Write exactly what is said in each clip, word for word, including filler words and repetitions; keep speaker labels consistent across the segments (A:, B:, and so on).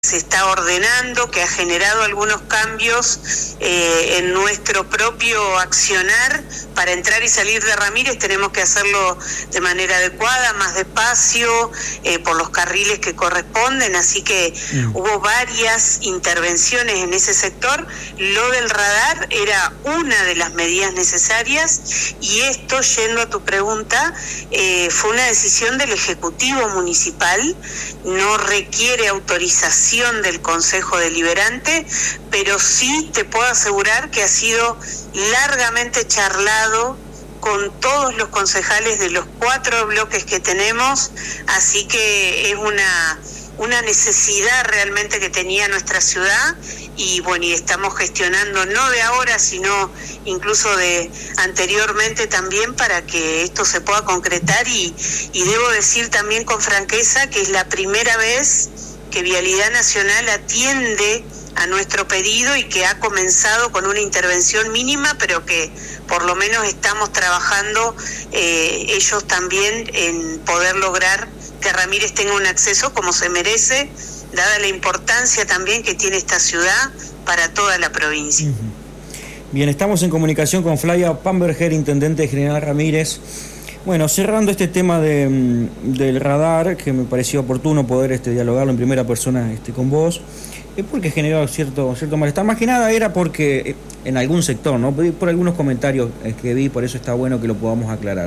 A: se está ordenando, que ha generado algunos cambios eh, en nuestro propio accionar. Para entrar y salir de Ramírez tenemos que hacerlo de manera adecuada, más despacio, eh, por los carriles que corresponden, así que mm. hubo varias intervenciones en ese sector. Lo del radar era una de las medidas necesarias, y esto, yendo a tu pregunta, eh, fue una decisión del Ejecutivo Municipal, no requiere autorización del Consejo Deliberante, pero sí te puedo asegurar que ha sido largamente charlado con todos los concejales de los cuatro bloques que tenemos, así que es una, una necesidad realmente que tenía nuestra ciudad, y bueno, y estamos gestionando no de ahora, sino incluso de anteriormente también, para que esto se pueda concretar, y, y debo decir también con franqueza que es la primera vez que Vialidad Nacional atiende a nuestro pedido y que ha comenzado con una intervención mínima, pero que por lo menos estamos trabajando eh, ellos también en poder lograr que Ramírez tenga un acceso como se merece, dada la importancia también que tiene esta ciudad para toda la provincia.
B: Uh-huh. Bien, estamos en comunicación con Flavia Pamberger, intendente de General Ramírez. Bueno, cerrando este tema de, del radar, que me pareció oportuno poder este, dialogarlo en primera persona este, con vos, es porque generó cierto, cierto malestar. Más que nada era porque en algún sector, ¿no? Por algunos comentarios que vi, por eso está bueno que lo podamos aclarar.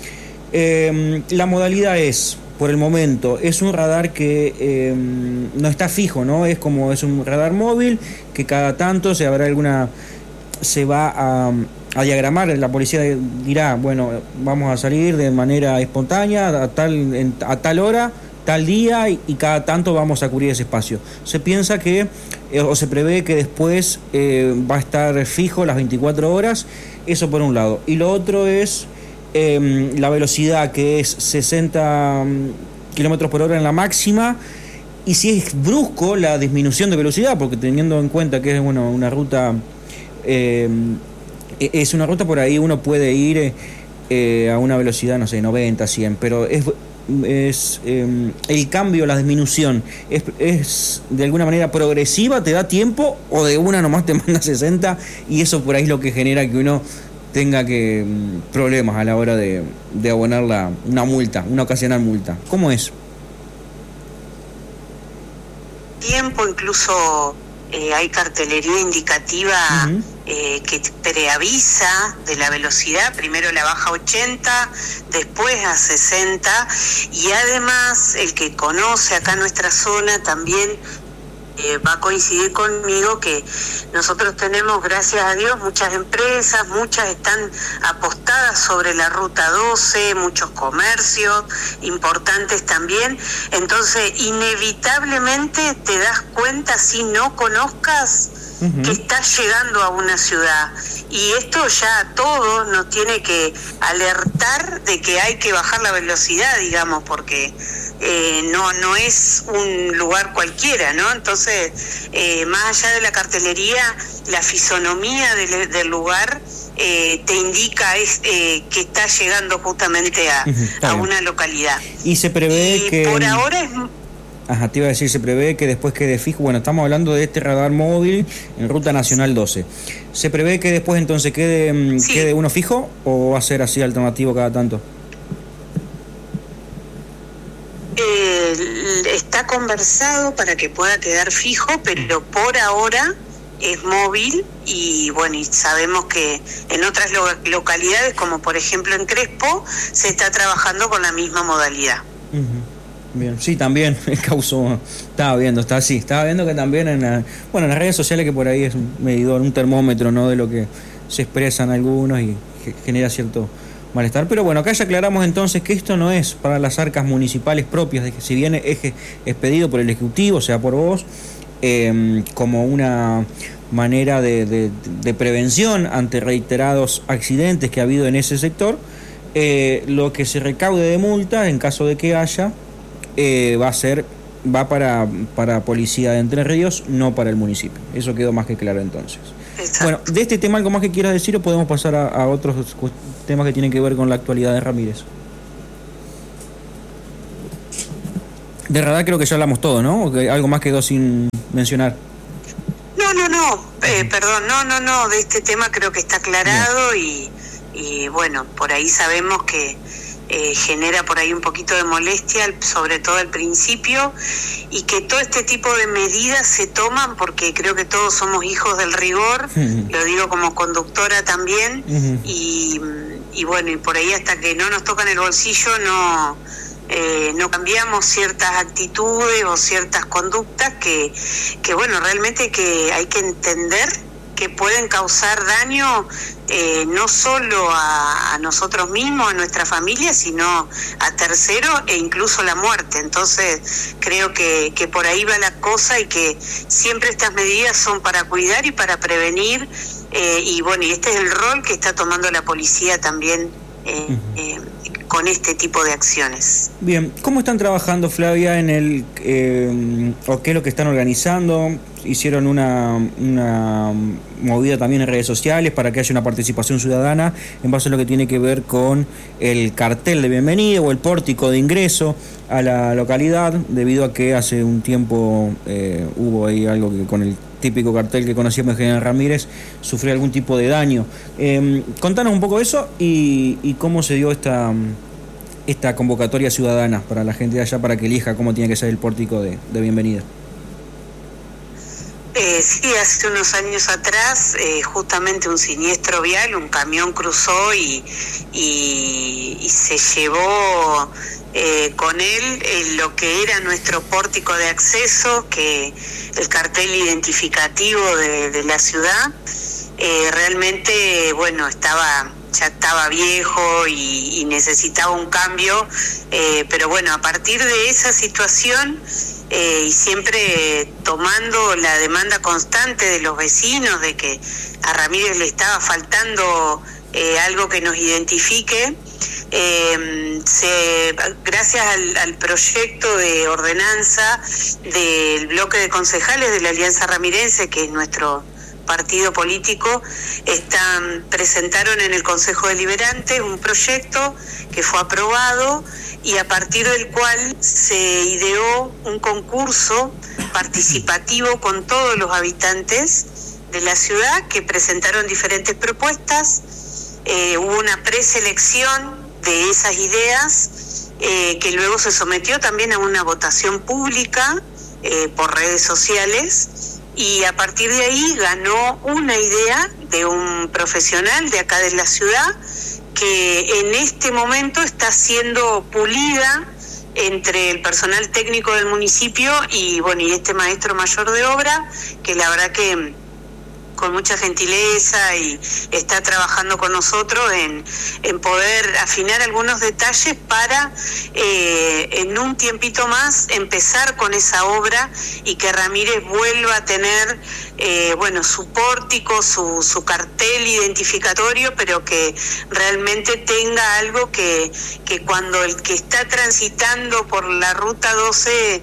B: Eh, la modalidad es, por el momento, es un radar que eh, no está fijo, ¿no? Es como es un radar móvil que cada tanto se habrá alguna, se va a... a diagramar, la policía dirá, bueno, vamos a salir de manera espontánea a tal, en, a tal hora, tal día, y, y cada tanto vamos a cubrir ese espacio. Se piensa que, eh, o se prevé que después eh, va a estar fijo las veinticuatro horas, eso por un lado. Y lo otro es eh, la velocidad, que es sesenta kilómetros por hora en la máxima, y si es brusco la disminución de velocidad, porque teniendo en cuenta que es bueno, una ruta... Eh, es una ruta por ahí, uno puede ir eh, a una velocidad, no sé, noventa, cien, pero es, es eh, el cambio, la disminución, es, es de alguna manera progresiva, te da tiempo, o de una nomás te manda sesenta, y eso por ahí es lo que genera que uno tenga que problemas a la hora de, de abonar la, una multa, una ocasional multa. ¿Cómo es?
A: Tiempo, incluso eh, hay cartelería indicativa. Uh-huh. Eh, que preavisa de la velocidad, primero la baja a ochenta, después a sesenta, y además el que conoce acá nuestra zona también eh, va a coincidir conmigo que nosotros tenemos, gracias a Dios, muchas empresas, muchas están apostadas sobre la ruta doce, muchos comercios importantes también, entonces inevitablemente te das cuenta, si no conozcas, que estás llegando a una ciudad, y esto ya a todos nos tiene que alertar de que hay que bajar la velocidad, digamos, porque eh, no no es un lugar cualquiera, ¿no? Entonces, eh, más allá de la cartelería, la fisonomía del, del lugar eh, te indica es, eh, que estás llegando justamente a, uh-huh, a una localidad.
B: Y se prevé y que...
A: por ahora es...
B: Ajá, te iba a decir, se prevé que después quede fijo, bueno, estamos hablando de este radar móvil en Ruta Nacional doce. ¿Se prevé que después entonces quede, sí. quede uno fijo, o va a ser así alternativo cada tanto?
A: Eh, está conversado para que pueda quedar fijo, pero por ahora es móvil, y bueno, y sabemos que en otras lo- localidades, como por ejemplo en Crespo, se está trabajando con la misma modalidad.
B: Uh-huh. Bien, sí, también causó, estaba viendo, está así, estaba viendo que también en, la, bueno, en las redes sociales, que por ahí es un medidor, un termómetro, ¿no?, de lo que se expresan algunos y genera cierto malestar. Pero bueno, acá ya aclaramos entonces que esto no es para las arcas municipales propias, de que si bien es, es pedido por el Ejecutivo, o sea, por vos, eh, como una manera de, de, de prevención ante reiterados accidentes que ha habido en ese sector, eh, lo que se recaude de multa, en caso de que haya, Eh, va a ser va para para Policía de Entre Ríos, no para el municipio. Eso quedó más que claro entonces. Exacto. Bueno, de este tema, ¿algo más que quieras decir, o podemos pasar a, a otros temas que tienen que ver con la actualidad de Ramírez? De radar creo que ya hablamos todo, ¿no? ¿O que algo más quedó sin mencionar?
A: No, no, no, eh, perdón, no, no, no, de este tema creo que está aclarado y, y bueno, por ahí sabemos que eh, genera por ahí un poquito de molestia, sobre todo al principio, y que todo este tipo de medidas se toman porque creo que todos somos hijos del rigor, uh-huh. Lo digo como conductora también, uh-huh. y, y bueno, y por ahí hasta que no nos tocan el bolsillo no... Eh, no cambiamos ciertas actitudes o ciertas conductas que, que bueno, realmente que hay que entender que pueden causar daño eh, no solo a, a nosotros mismos, a nuestra familia, sino a terceros e incluso la muerte. Entonces creo que, que por ahí va la cosa y que siempre estas medidas son para cuidar y para prevenir eh, y bueno, y este es el rol que está tomando la policía también eh, uh-huh. eh, con este tipo de acciones.
B: Bien, ¿cómo están trabajando, Flavia, en el eh, o qué es lo que están organizando? Hicieron una, una movida también en redes sociales para que haya una participación ciudadana en base a lo que tiene que ver con el cartel de bienvenida o el pórtico de ingreso a la localidad, debido a que hace un tiempo eh, hubo ahí algo que con el típico cartel que conocíamos de General Ramírez sufrió algún tipo de daño. Eh, contanos un poco eso y, y cómo se dio esta, esta convocatoria ciudadana para la gente de allá para que elija cómo tiene que ser el pórtico de, de bienvenida.
A: Eh, sí, hace unos años atrás, eh, justamente un siniestro vial, un camión cruzó y, y, y se llevó eh, con él eh, lo que era nuestro pórtico de acceso, que el cartel identificativo de, de la ciudad. Eh, realmente, bueno, estaba ya estaba viejo y, y necesitaba un cambio, eh, pero bueno, a partir de esa situación eh, y siempre tomando la demanda constante de los vecinos de que a Ramírez le estaba faltando eh, algo que nos identifique, eh, se, gracias al, al proyecto de ordenanza del bloque de concejales de la Alianza Ramirense, que es nuestro partido político, están, presentaron en el Consejo Deliberante un proyecto que fue aprobado y a partir del cual se ideó un concurso participativo con todos los habitantes de la ciudad que presentaron diferentes propuestas. Eh, hubo una preselección de esas ideas eh, que luego se sometió también a una votación pública eh, por redes sociales. Y a partir de ahí ganó una idea de un profesional de acá de la ciudad que en este momento está siendo pulida entre el personal técnico del municipio y bueno y este maestro mayor de obra, que la verdad que con mucha gentileza y está trabajando con nosotros en, en poder afinar algunos detalles para eh, en un tiempito más empezar con esa obra y que Ramírez vuelva a tener eh, bueno su pórtico, su, su cartel identificatorio, pero que realmente tenga algo que, que cuando el que está transitando por la ruta doce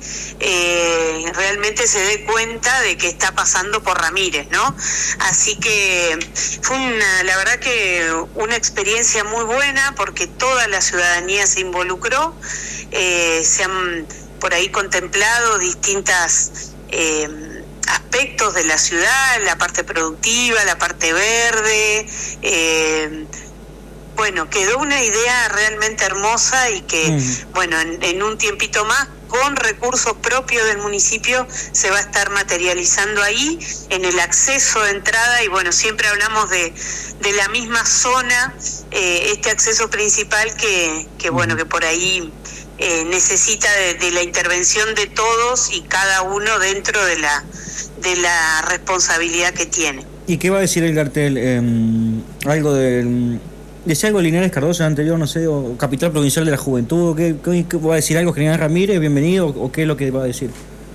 A: eh, realmente se dé cuenta de que está pasando por Ramírez, ¿no? Así que fue una, la verdad que una experiencia muy buena porque toda la ciudadanía se involucró, eh, se han por ahí contemplado distintas eh, aspectos de la ciudad, la parte productiva, la parte verde, eh, bueno, quedó una idea realmente hermosa y que, mm. bueno, en, en un tiempito más, con recursos propios del municipio, se va a estar materializando ahí, en el acceso de entrada, y bueno, siempre hablamos de, de la misma zona, eh, este acceso principal que, que bueno, que por ahí eh, necesita de, de la intervención de todos y cada uno dentro de la, de la responsabilidad que tiene.
B: ¿Y qué va a decir el cartel? Eh, algo del... ¿Decía algo de Linares Cardoso anterior, no sé, o Capital Provincial de la Juventud? ¿Qué, qué, qué va a decir algo General Ramírez? Bienvenido, o qué es lo que va a decir?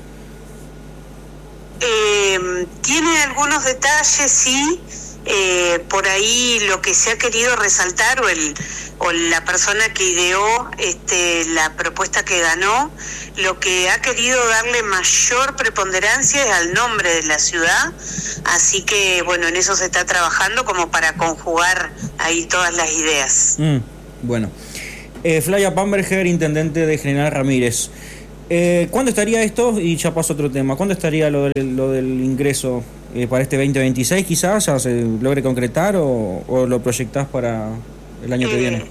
A: Eh, tiene algunos detalles, sí. Eh, por ahí lo que se ha querido resaltar o el o la persona que ideó este la propuesta que ganó, lo que ha querido darle mayor preponderancia es al nombre de la ciudad, así que bueno, en eso se está trabajando como para conjugar ahí todas las ideas.
B: Mm, bueno, eh, Flavia Pamberger, intendente de General Ramírez. Eh, ¿Cuándo estaría esto? Y ya paso a otro tema. ¿Cuándo estaría lo del, lo del ingreso eh, para este veinte veintiséis quizás? ¿Ya se logre concretar o, o lo proyectás para el año eh, que viene?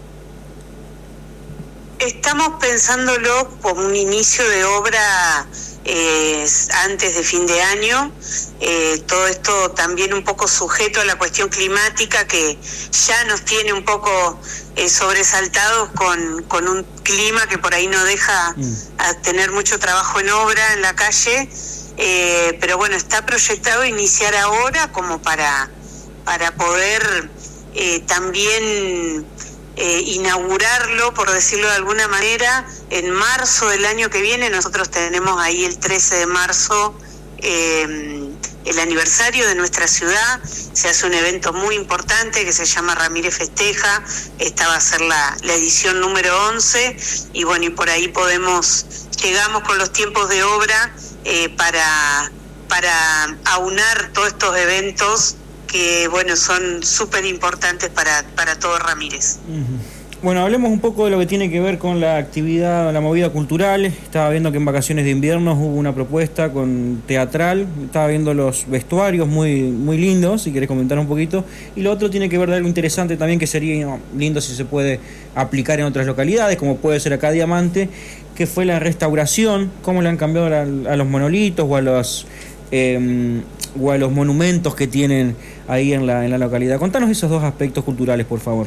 A: Estamos pensándolo como un inicio de obra eh, antes de fin de año. Eh, todo esto también un poco sujeto a la cuestión climática que ya nos tiene un poco eh, sobresaltados con, con un clima que por ahí no deja mm. a tener mucho trabajo en obra en la calle, eh, pero bueno, está proyectado iniciar ahora como para, para poder eh, también eh, inaugurarlo, por decirlo de alguna manera, en marzo del año que viene. Nosotros tenemos ahí el trece de marzo eh, el aniversario de nuestra ciudad. Se hace un evento muy importante que se llama Ramírez Festeja. Esta va a ser la, la edición número once, y bueno, y por ahí podemos, llegamos con los tiempos de obra eh, para, para aunar todos estos eventos que bueno, son súper importantes para, para todo Ramírez.
B: Uh-huh. Bueno, hablemos un poco de lo que tiene que ver con la actividad, la movida cultural. Estaba viendo que en vacaciones de invierno hubo una propuesta con teatral. Estaba viendo los vestuarios muy, muy lindos, si querés comentar un poquito. Y lo otro tiene que ver de algo interesante también, que sería lindo si se puede aplicar en otras localidades, como puede ser acá Diamante, que fue la restauración, cómo le han cambiado a, a los monolitos o a los, eh, o a los monumentos que tienen ahí en la, en la localidad. Contanos esos dos aspectos culturales, por favor.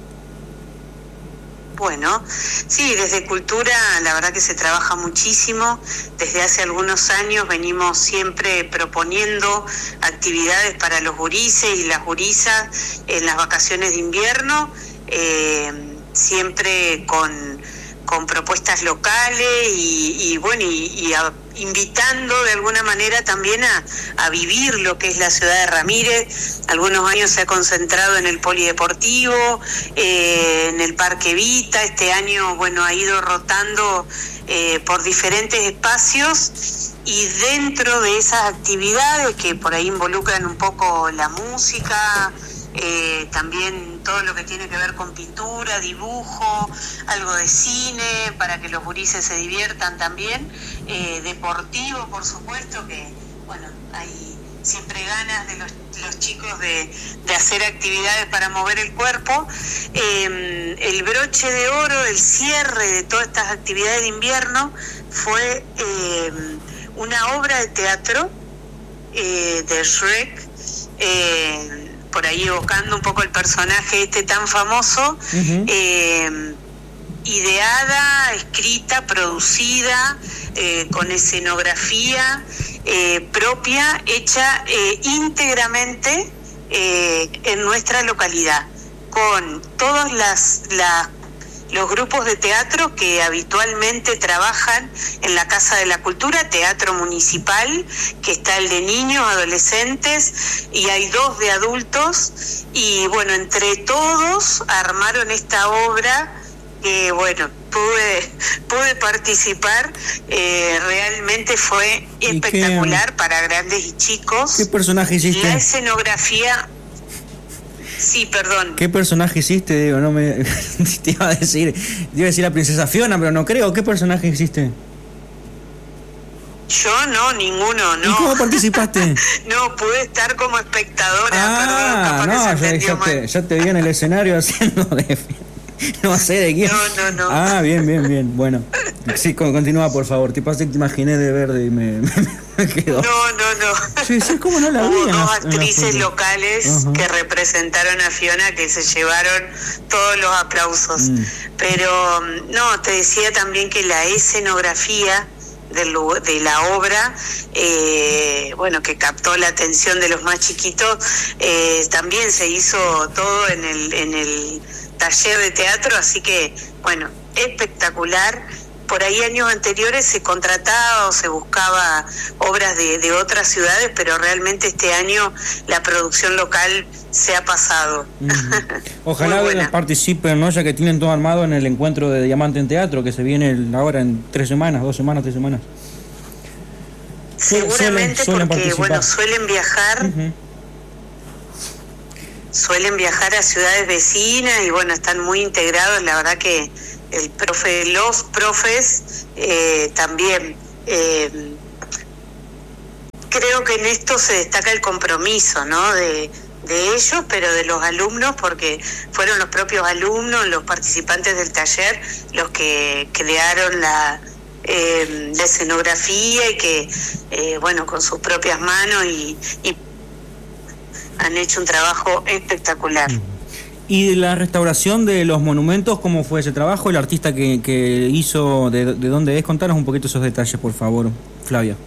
A: Bueno, sí, desde Cultura la verdad que se trabaja muchísimo. Desde hace algunos años venimos siempre proponiendo actividades para los gurises y las gurisas en las vacaciones de invierno, eh, siempre con, con propuestas locales y, y bueno, y, y a, invitando de alguna manera también a, a vivir lo que es la ciudad de Ramírez. Algunos años se ha concentrado en el polideportivo, eh, en el Parque Vita. Este año, bueno, ha ido rotando eh, por diferentes espacios, y dentro de esas actividades que por ahí involucran un poco la música, Eh, también todo lo que tiene que ver con pintura, dibujo, algo de cine, para que los gurises se diviertan también, eh, deportivo, por supuesto, que bueno, hay siempre ganas de los, los chicos de, de hacer actividades para mover el cuerpo. Eh, el broche de oro, el cierre de todas estas actividades de invierno fue eh, una obra de teatro eh, de Shrek, eh, por ahí evocando un poco el personaje este tan famoso, uh-huh. eh, ideada, escrita, producida, eh, con escenografía eh, propia, hecha eh, íntegramente eh, en nuestra localidad, con todos las, las los grupos de teatro que habitualmente trabajan en la Casa de la Cultura, teatro municipal, que está el de niños, adolescentes, y hay dos de adultos, y bueno, entre todos armaron esta obra que bueno, pude, pude participar, eh, realmente fue espectacular qué, para grandes y chicos.
B: ¿Qué personaje hiciste?
A: La escenografía... Sí, perdón.
B: ¿Qué personaje hiciste? Digo, no me... te iba a decir, te iba a decir la princesa Fiona, pero no creo. ¿Qué personaje hiciste?
A: Yo no, ninguno, no.
B: ¿Y cómo participaste?
A: No, pude estar como espectadora,
B: ah,
A: perdón,
B: no, ya, ya, te, ya te vi en el escenario haciendo de... No sé de quién.
A: No, no, no.
B: Ah, bien, bien, bien. Bueno, sí, continúa, por favor. Te pasé que te imaginé de verde y me, me quedó.
A: No, no, no.
B: Sí, sí, ¿cómo no la vi?
A: Hubo dos actrices locales uh-huh. que representaron a Fiona, que se llevaron todos los aplausos. Mm. Pero, no, te decía también que la escenografía del, de la obra, eh, bueno, que captó la atención de los más chiquitos, eh, también se hizo todo en el... En el taller de teatro, así que bueno, espectacular. Por ahí años anteriores se contrataba o se buscaba obras de, de otras ciudades, pero realmente este año la producción local se ha pasado.
B: Mm. Ojalá participen, ¿no? Ya que tienen todo armado en el encuentro de Diamante en Teatro, que se viene ahora en tres semanas, dos semanas, tres semanas.
A: Seguramente, suelen, suelen porque participar. Bueno, suelen viajar. Uh-huh. Suelen viajar a ciudades vecinas y bueno, están muy integrados, la verdad que el profe, los profes eh, también. Eh, creo que en esto se destaca el compromiso, ¿no?, de, de ellos, pero de los alumnos, porque fueron los propios alumnos, los participantes del taller, los que crearon la, eh, la escenografía y que, eh, bueno, con sus propias manos y, y han hecho un trabajo espectacular.
B: ¿Y de la restauración de los monumentos, cómo fue ese trabajo? ¿El artista que, que hizo, de, de dónde es? Contanos un poquito esos detalles, por favor, Flavia.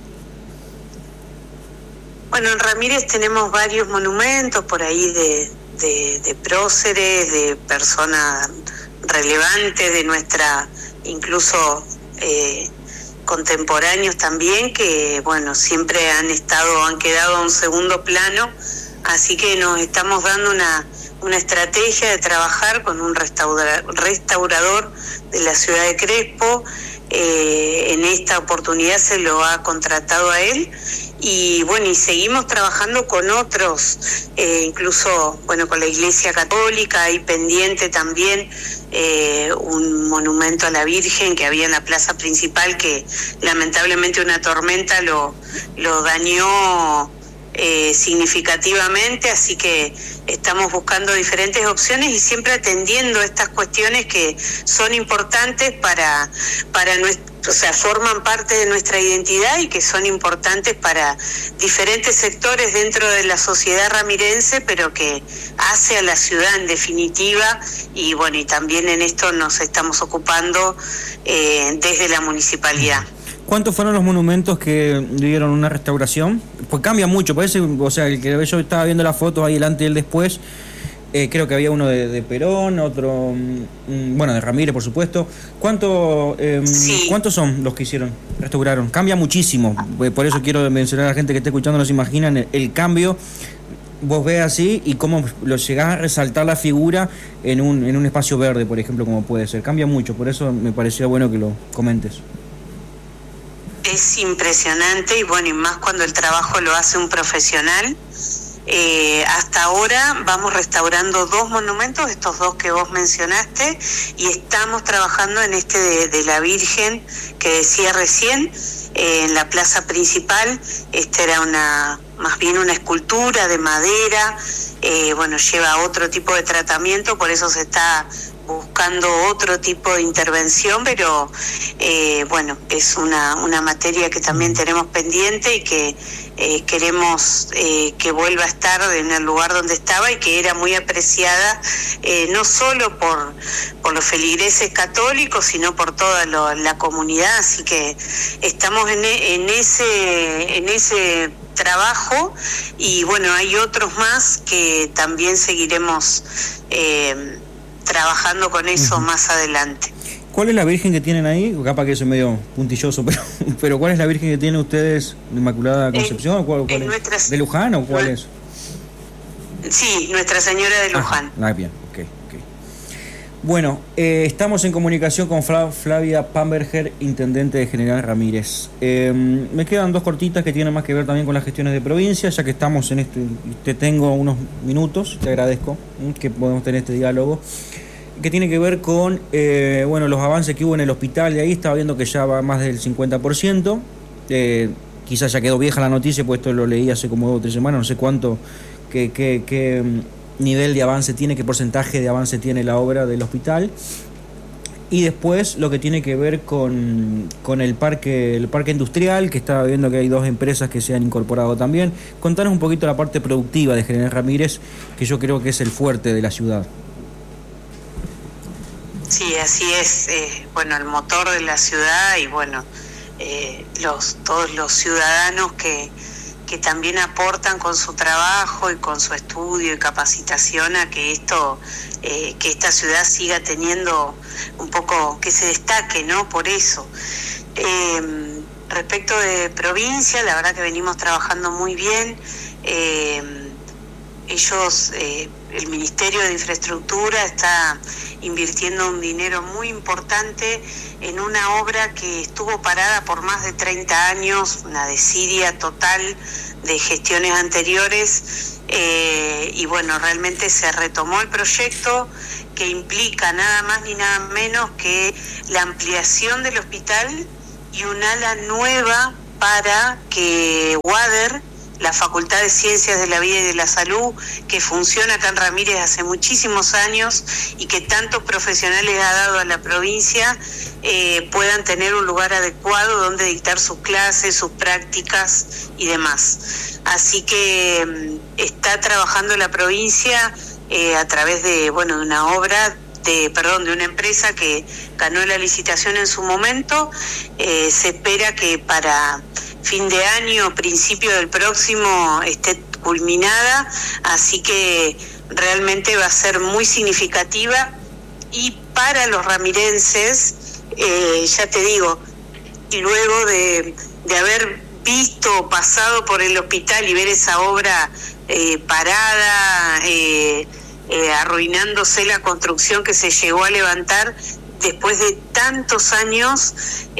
A: Bueno, en Ramírez tenemos varios monumentos por ahí de, de, de próceres, de personas relevantes de nuestra, incluso eh, contemporáneos también, que bueno, siempre han estado, han quedado a un segundo plano, así que nos estamos dando una, una estrategia de trabajar con un restaura, restaurador de la ciudad de Crespo. Eh, en esta oportunidad se lo ha contratado a él. Y bueno, y seguimos trabajando con otros, eh, incluso bueno, con la Iglesia Católica, hay pendiente también eh, un monumento a la Virgen que había en la plaza principal, que lamentablemente una tormenta lo, lo dañó eh, significativamente, así que estamos buscando diferentes opciones y siempre atendiendo estas cuestiones que son importantes para, para nuestro, o sea, forman parte de nuestra identidad y que son importantes para diferentes sectores dentro de la sociedad ramirense, pero que hace a la ciudad en definitiva, y bueno, y también en esto nos estamos ocupando eh, desde la municipalidad.
B: ¿Cuántos fueron los monumentos que dieron una restauración? Pues cambia mucho, parece, o sea, el que yo estaba viendo las fotos ahí delante y el después. Eh, creo que había uno de, de Perón, otro, mm, bueno, de Ramírez, por supuesto. ¿Cuánto, eh, sí. ¿Cuántos son los que hicieron, restauraron? Cambia muchísimo, por eso quiero mencionar a la gente que esté escuchando, no se imaginan el, el cambio. Vos ves así y cómo lo llegás a resaltar la figura en un, en un espacio verde, por ejemplo, como puede ser. Cambia mucho, por eso me pareció bueno que lo comentes.
A: Es impresionante y bueno, y más cuando el trabajo lo hace un profesional. Eh, hasta ahora vamos restaurando dos monumentos, estos dos que vos mencionaste, y estamos trabajando en este de, de la Virgen que decía recién, eh, en la plaza principal. Esta era una, más bien una escultura de madera, eh, bueno, lleva otro tipo de tratamiento, por eso se está buscando otro tipo de intervención, pero eh, bueno, es una, una materia que también tenemos pendiente y que eh, queremos eh, que vuelva a estar en el lugar donde estaba y que era muy apreciada, eh, no solo por, por los feligreses católicos, sino por toda lo, la comunidad, así que estamos en, en ese, en ese trabajo y bueno, hay otros más que también seguiremos eh, trabajando con eso uh-huh. más adelante.
B: ¿Cuál es la Virgen que tienen ahí? Capaz que eso es medio puntilloso, pero, pero ¿cuál es la Virgen que tienen ustedes? ¿Inmaculada Concepción? ¿Cuál, cuál es? Nuestras, ¿de Luján o cuál no, es?
A: Sí, Nuestra Señora de Luján.
B: Ah, bien, ok, ok. Bueno, eh, estamos en comunicación con Flavia Pamberger, intendente de General Ramírez. Eh, me quedan dos cortitas que tienen más que ver también con las gestiones de provincia, ya que estamos en este, te tengo unos minutos, te agradezco que podemos tener este diálogo, que tiene que ver con eh, bueno, los avances que hubo en el hospital. De ahí estaba viendo que ya va más del cincuenta por ciento, eh, quizás ya quedó vieja la noticia, pues esto lo leí hace como dos o tres semanas, no sé cuánto, qué, qué, qué nivel de avance tiene, qué porcentaje de avance tiene la obra del hospital. Y después lo que tiene que ver con, con el parque el parque industrial, que estaba viendo que hay dos empresas que se han incorporado también. Contanos un poquito la parte productiva de General Ramírez, que yo creo que es el fuerte de la ciudad.
A: Sí, así es, eh, bueno, el motor de la ciudad y bueno, eh, los todos los ciudadanos que, que también aportan con su trabajo y con su estudio y capacitación a que esto, eh, que esta ciudad siga teniendo un poco, que se destaque, ¿no? Por eso. Eh, respecto de provincia, la verdad que venimos trabajando muy bien. Eh, ellos, eh, el Ministerio de Infraestructura está invirtiendo un dinero muy importante en una obra que estuvo parada por más de treinta años, una desidia total de gestiones anteriores, eh, y bueno, realmente se retomó el proyecto que implica nada más ni nada menos que la ampliación del hospital y un ala nueva para que UADER, la Facultad de Ciencias de la Vida y de la Salud, que funciona acá en Ramírez hace muchísimos años y que tantos profesionales ha dado a la provincia, eh, puedan tener un lugar adecuado donde dictar sus clases, sus prácticas y demás. Así que eh, está trabajando la provincia eh, a través de, bueno, de una obra, de, perdón, de una empresa que ganó la licitación en su momento. Eh, se espera que para fin de año, principio del próximo, esté culminada, así que realmente va a ser muy significativa. Y para los ramirenses, eh, ya te digo, y luego de, de haber visto, pasado por el hospital y ver esa obra eh, parada, eh, eh, arruinándose la construcción que se llegó a levantar, después de tantos años,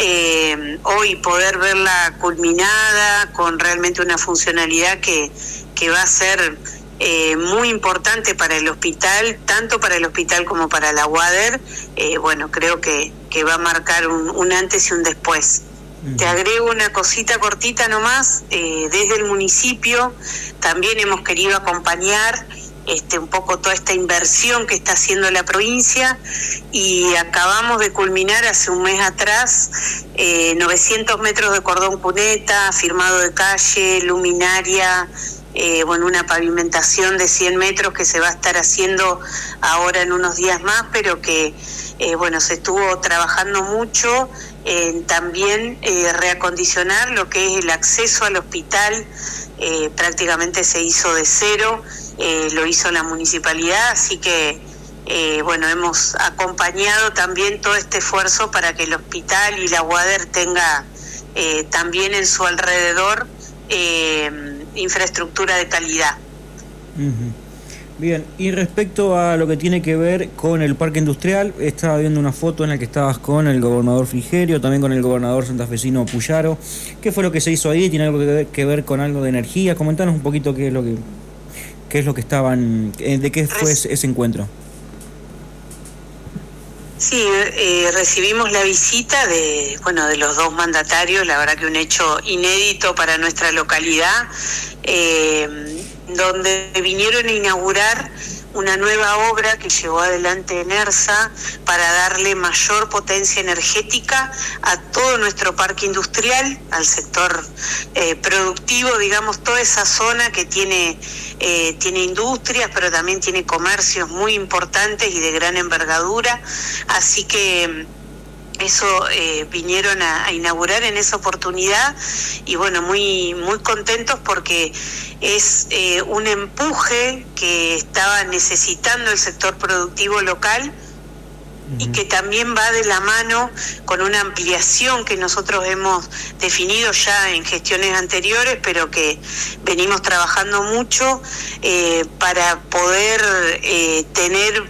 A: eh, hoy poder verla culminada con realmente una funcionalidad que, que va a ser eh, muy importante para el hospital, tanto para el hospital como para la UADER, eh, bueno, creo que, que va a marcar un, un antes y un después. Uh-huh. Te agrego una cosita cortita nomás, eh, desde el municipio también hemos querido acompañar Este, un poco toda esta inversión que está haciendo la provincia, y acabamos de culminar hace un mes atrás eh, novecientos metros de cordón cuneta, firmado de calle, luminaria, eh, bueno, una pavimentación de cien metros que se va a estar haciendo ahora en unos días más, pero que eh, bueno, se estuvo trabajando mucho en también eh, reacondicionar lo que es el acceso al hospital. Eh, prácticamente se hizo de cero. Eh, lo hizo la municipalidad, así que eh, bueno, hemos acompañado también todo este esfuerzo para que el hospital y la UADER tenga eh, también en su alrededor eh, infraestructura de calidad.
B: Uh-huh. Bien, y respecto a lo que tiene que ver con el parque industrial, estaba viendo una foto en la que estabas con el gobernador Frigerio, también con el gobernador santafesino Puyaro. ¿Qué fue lo que se hizo ahí? ¿Tiene algo que ver, que ver con algo de energía? Comentanos un poquito qué es lo que... ¿Qué es lo que estaban, de qué fue ese, ese encuentro?
A: Sí, eh, recibimos la visita de, bueno, de los dos mandatarios, la verdad que un hecho inédito para nuestra localidad, eh, donde vinieron a inaugurar una nueva obra que llevó adelante ENERSA para darle mayor potencia energética a todo nuestro parque industrial, al sector eh, productivo, digamos, toda esa zona que tiene, eh, tiene industrias, pero también tiene comercios muy importantes y de gran envergadura, así que eso eh, vinieron a, a inaugurar en esa oportunidad, y bueno, muy muy contentos porque es eh, un empuje que estaba necesitando el sector productivo local, uh-huh, y que también va de la mano con una ampliación que nosotros hemos definido ya en gestiones anteriores, pero que venimos trabajando mucho eh, para poder eh, tener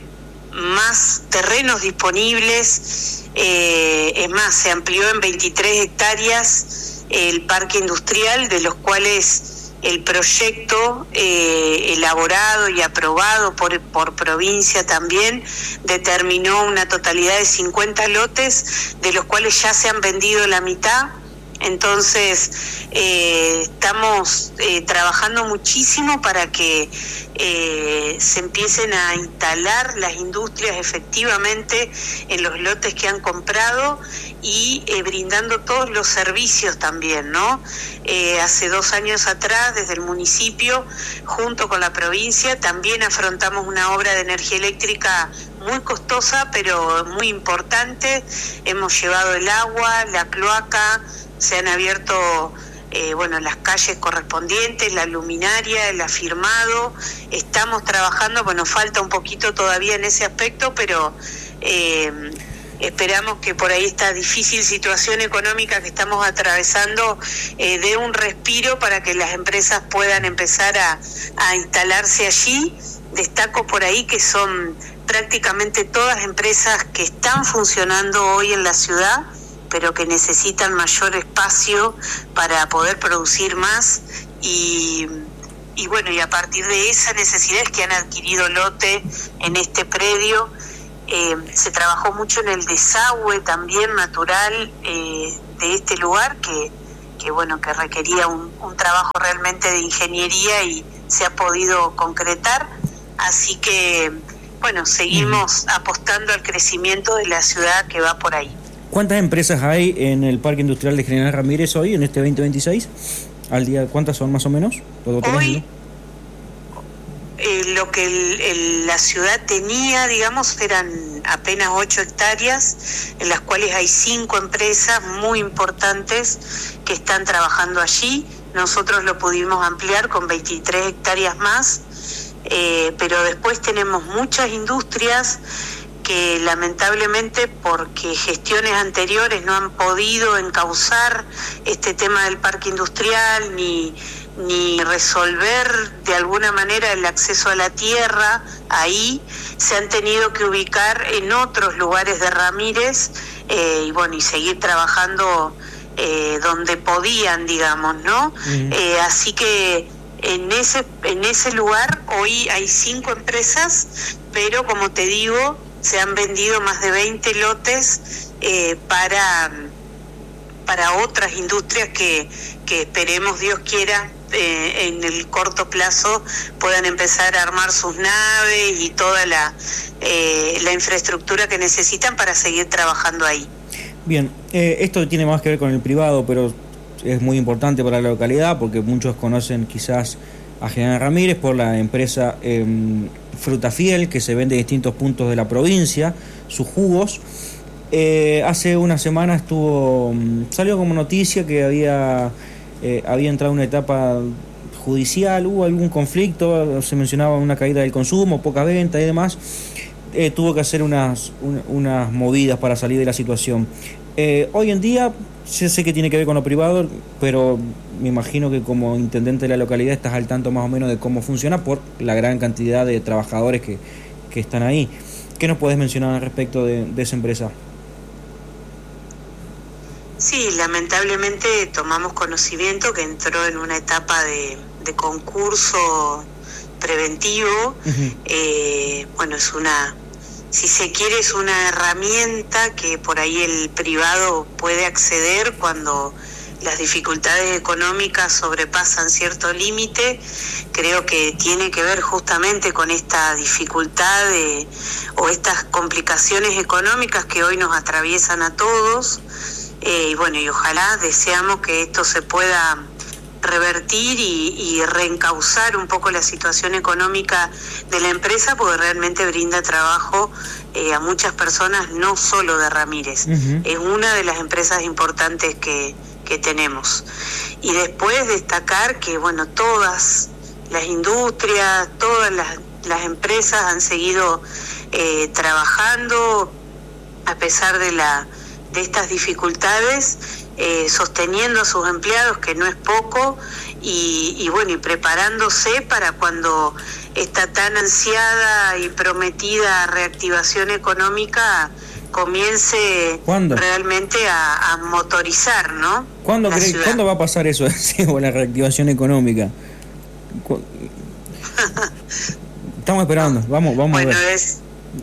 A: más terrenos disponibles. Eh, es más, se amplió en veintitrés hectáreas el parque industrial, de los cuales el proyecto eh, elaborado y aprobado por, por provincia también determinó una totalidad de cincuenta lotes, de los cuales ya se han vendido la mitad. Entonces eh, estamos eh, trabajando muchísimo para que eh, se empiecen a instalar las industrias efectivamente en los lotes que han comprado, y eh, brindando todos los servicios también, ¿no? Eh, hace dos años atrás, desde el municipio, junto con la provincia, también afrontamos una obra de energía eléctrica muy costosa, pero muy importante. Hemos llevado el agua, la cloaca, se han abierto eh, bueno, las calles correspondientes, la luminaria, el afirmado. Estamos trabajando, bueno, falta un poquito todavía en ese aspecto, pero eh, esperamos que por ahí esta difícil situación económica que estamos atravesando eh, dé un respiro para que las empresas puedan empezar a, a instalarse allí. Destaco por ahí que son prácticamente todas empresas que están funcionando hoy en la ciudad, pero que necesitan mayor espacio para poder producir más, y, y bueno, y a partir de esa necesidad es que han adquirido lote en este predio, Eh, se trabajó mucho en el desagüe también natural eh, de este lugar, que, que bueno, que requería un, un trabajo realmente de ingeniería y se ha podido concretar. Así que, bueno, seguimos uh-huh. apostando al crecimiento de la ciudad que va por ahí.
B: ¿Cuántas empresas hay en el Parque Industrial de General Ramírez hoy, en este veinte veintiséis? ¿Al día cuántas son más o menos?
A: Hoy, eh, lo que el, el, la ciudad tenía, digamos, eran apenas ocho hectáreas, en las cuales hay cinco empresas muy importantes que están trabajando allí. Nosotros lo pudimos ampliar con veintitrés hectáreas más, eh, pero después tenemos muchas industrias que lamentablemente porque gestiones anteriores no han podido encauzar este tema del parque industrial ni, ni resolver de alguna manera el acceso a la tierra ahí, se han tenido que ubicar en otros lugares de Ramírez eh, y bueno, y seguir trabajando eh, donde podían, digamos, ¿no? Uh-huh. Eh, así que en ese, en ese lugar hoy hay cinco empresas, pero como te digo, se han vendido más de veinte lotes eh, para, para otras industrias que, que esperemos, Dios quiera, eh, en el corto plazo puedan empezar a armar sus naves y toda la, eh, la infraestructura que necesitan para seguir trabajando ahí.
B: Bien, eh, esto tiene más que ver con el privado, pero es muy importante para la localidad porque muchos conocen quizás a General Ramírez por la empresa eh, Frutafiel, que se vende en distintos puntos de la provincia, sus jugos. Eh, hace una semana estuvo salió como noticia que había, eh, había entrado una etapa judicial, hubo algún conflicto, se mencionaba una caída del consumo, poca venta y demás. Eh, tuvo que hacer unas, un, unas movidas para salir de la situación. Eh, hoy en día, yo sé que tiene que ver con lo privado, pero me imagino que como intendente de la localidad estás al tanto más o menos de cómo funciona por la gran cantidad de trabajadores que, que están ahí. ¿Qué nos puedes mencionar al respecto de, de esa empresa?
A: Sí, lamentablemente tomamos conocimiento que entró en una etapa de, de concurso preventivo. Uh-huh. Eh, bueno, es una... Si se quiere, es una herramienta que por ahí el privado puede acceder cuando las dificultades económicas sobrepasan cierto límite. Creo que tiene que ver justamente con esta dificultad de, o estas complicaciones económicas que hoy nos atraviesan a todos. Eh, y bueno, y ojalá deseamos que esto se pueda revertir y, y reencauzar un poco la situación económica de la empresa, porque realmente brinda trabajo eh, a muchas personas, no solo de Ramírez. Uh-huh. Es una de las empresas importantes que, que tenemos. Y después destacar que, bueno, todas las industrias, todas las, las empresas han seguido eh, trabajando a pesar de la de estas dificultades, eh, sosteniendo a sus empleados, que no es poco, y, y bueno, y preparándose para cuando esta tan ansiada y prometida reactivación económica comience ¿Cuándo? realmente a, a motorizar, ¿no?
B: ¿Cuándo, cre- ¿Cuándo va a pasar eso, la reactivación económica? Estamos esperando, vamos, vamos
A: bueno,
B: a ver.
A: Es,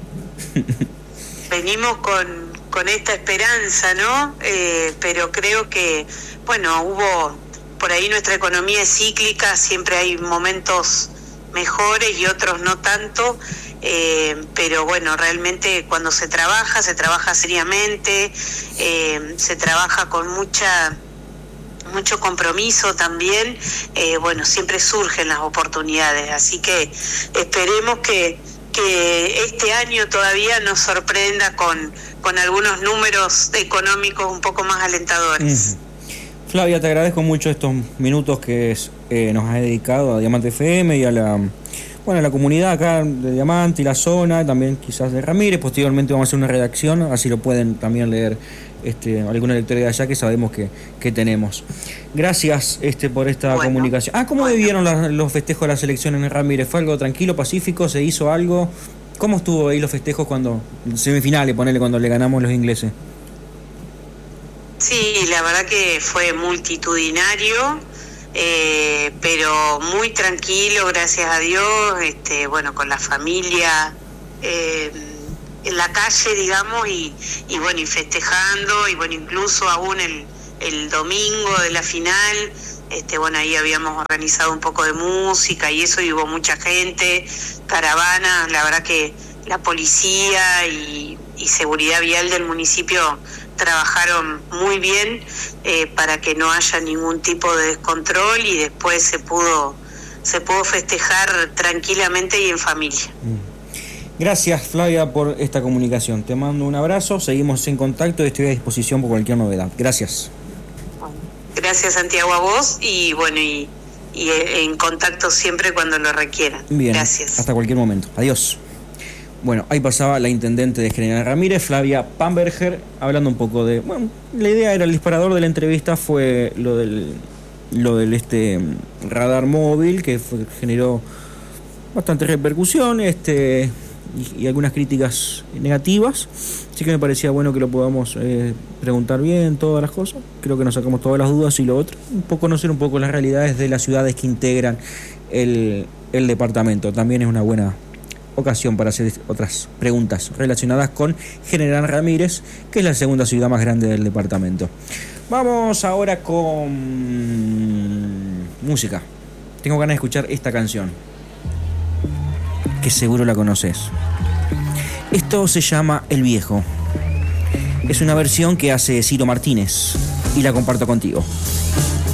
A: venimos con con esta esperanza, ¿no? Eh, pero creo que, bueno, hubo, por ahí nuestra economía es cíclica, siempre hay momentos mejores y otros no tanto, eh, pero bueno, realmente cuando se trabaja, se trabaja seriamente, eh, se trabaja con mucha mucho compromiso también, eh, bueno, siempre surgen las oportunidades, así que esperemos que que este año todavía nos sorprenda con, con algunos números económicos un poco más alentadores.
B: Mm. Flavia, te agradezco mucho estos minutos que eh, nos has dedicado a Diamante F M y a la, bueno, a la comunidad acá de Diamante y la zona, también quizás de Ramírez. Posteriormente vamos a hacer una redacción, así lo pueden también leer este, algunos lectores de allá que sabemos que, que tenemos. Gracias este, por esta bueno, comunicación. Ah, ¿cómo bueno. vivieron la, los festejos de la selección en Ramírez? ¿Fue algo tranquilo, pacífico? ¿Se hizo algo? ¿Cómo estuvo ahí los festejos cuando, semifinales, ponele, cuando le ganamos los ingleses?
A: Sí, la verdad que fue multitudinario, eh, pero muy tranquilo, gracias a Dios, este, bueno, con la familia, eh, en la calle, digamos, y, y bueno, y festejando, y bueno, incluso aún el, el domingo de la final, este, bueno, ahí habíamos organizado un poco de música y eso, y hubo mucha gente, caravana, la verdad que la policía y, y seguridad vial del municipio trabajaron muy bien eh, para que no haya ningún tipo de descontrol, y después se pudo se pudo festejar tranquilamente y en familia.
B: Gracias, Flavia, por esta comunicación. Te mando un abrazo, seguimos en contacto y estoy a disposición por cualquier novedad. Gracias.
A: Gracias, Santiago, a vos, y bueno, y, y en contacto siempre cuando lo requieran.
B: Bien,
A: gracias.
B: Hasta cualquier momento. Adiós. Bueno, ahí pasaba la intendente de General Ramírez, Flavia Pamberger, hablando un poco de... Bueno, la idea era, el disparador de la entrevista fue lo del, lo del este radar móvil, que fue, generó bastante repercusión este, y, y algunas críticas negativas. Así que me parecía bueno que lo podamos eh, preguntar bien, todas las cosas. Creo que nos sacamos todas las dudas, y lo otro, un poco conocer un poco las realidades de las ciudades que integran el, el departamento. También es una buena ocasión para hacer otras preguntas relacionadas con General Ramírez, que es la segunda ciudad más grande del departamento. Vamos ahora con música. Tengo ganas de escuchar esta canción, que seguro la conoces. Esto se llama El Viejo. Es una versión que hace Ciro Martínez y la comparto contigo.